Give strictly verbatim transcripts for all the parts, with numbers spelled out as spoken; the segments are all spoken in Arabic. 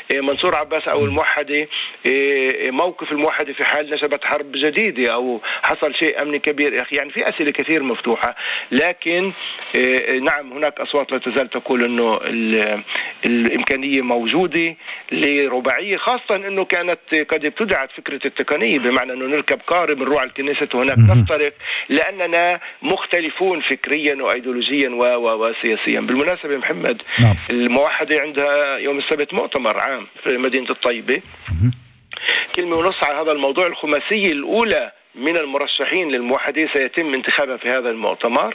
منصور عباس أو الموحدة موقف الموحدة في حال نشبت حرب جديدة أو حصل شيء أمني كبير يا أخي. يعني في أسئلة كثير مفتوحة، لكن نعم هناك أصوات لا تزال تقول أنه الإمكانية موجودة لرباعية، خاصة أنه كانت قد ابتدعت فكرة التقنية بمعنى أنه نركب قارب نروح على الكنيسة وهناك نفترق لأننا مختلفون فكريا وأيديولوجيا وسياسيا. بالمناسبة محمد نعم. الموحدة عندها يوم السبت مؤتمر عام في مدينة الطيبة. كلمة ونص على هذا الموضوع. الخماسية الأولى من المرشحين للموحدة سيتم انتخابها في هذا المؤتمر،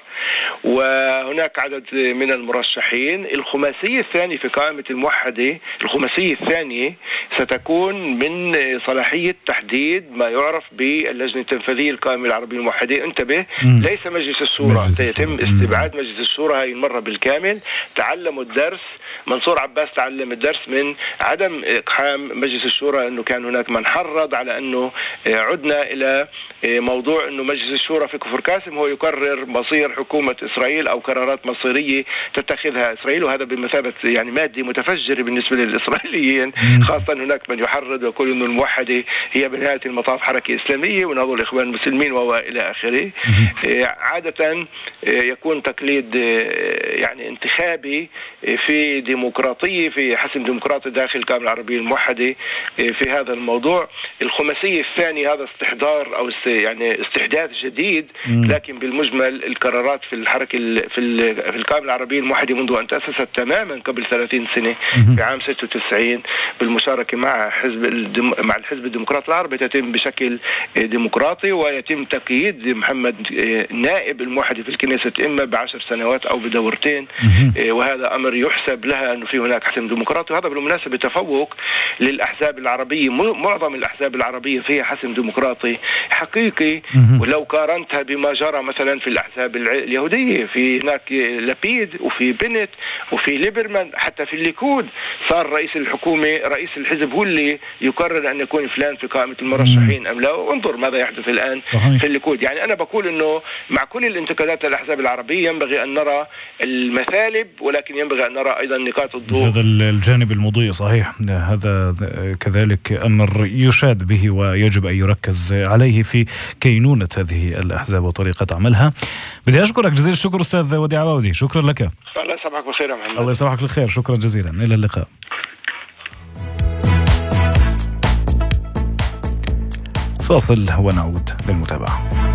وهناك عدد من المرشحين. الخماسية الثانية في قائمة الموحدة، الخماسية الثانية ستكون من صلاحية تحديد ما يعرف باللجنة التنفيذية القائمة العربية الموحدة. انتبه، ليس مجلس الشورى، سيتم استبعاد مجلس الشورى هاي المرة بالكامل. تعلموا الدرس، منصور عباس تعلم الدرس من عدم إقحام مجلس الشورى، أنه كان هناك من حرض على أنه عدنا إلى موضوع أنه مجلس الشورى في كفر قاسم هو يقرر مصير حكومة إسرائيل أو قرارات مصيرية تتخذها إسرائيل، وهذا بمثابة يعني مادة متفجرة بالنسبة للإسرائيليين. خاصة هناك من يحرض ويقول أنه الموحدة هي بنهاية المطاف حركة إسلامية ونهضوا الإخوان المسلمين وإلى آخره. عادة يكون تقليد يعني انتخابي في ديمقراطية، في حسم ديمقراطي داخل القائمة العربية الموحدة في هذا الموضوع. الخماسية الثانية هذا استحضار أو يعني استحداث جديد، لكن بالمجمل القرارات في الحركة في القائمة العربية الموحدة منذ أن تأسست تماما قبل ثلاثين سنة في عام ستة وتسعين بالمشاركة مع حزب مع الحزب الديمقراطي العربي تتم بشكل ديمقراطي، ويتم تقييد محمد نائب الموحدة في الكنيسة إما بعشر سنوات أو بدورتين، وهذا أمر يحسب لها أنه في هناك حسم ديمقراطي. وهذا بالمناسبة تفوق للأحزاب العربية. معظم الأحزاب العربية فيها حسم ديمقراطي حقيقي، ولو قارنتها بما جرى مثلا في الأحزاب اليهودية، في هناك لبيد وفي بنت وفي ليبرمان، حتى في الليكود صار رئيس الحكومة رئيس الحزب هو اللي يقرر أن يكون فلان في قائمة المرشحين أم لا. وانظر ماذا يحدث الآن صحيح. في الليكود. يعني أنا بقول أنه مع كل الانتقادات للأحزاب العربية ينبغي أن نرى المثالب، ولكن ينبغي أن نرى أيضا نقاط الضوء. هذا الجانب المضيء صحيح، هذا كذلك أمر يشاد به ويجب أن يركز عليه في كينونة هذه الأحزاب وطريقة عملها. بدي أشكرك جزيل الشكر أستاذ وديع عواودي، شكرا لك. الله يسامحك بالخير يا محمد. الله يسامحك بالخير، شكرا جزيلا، إلى اللقاء. فاصل ونعود للمتابعة.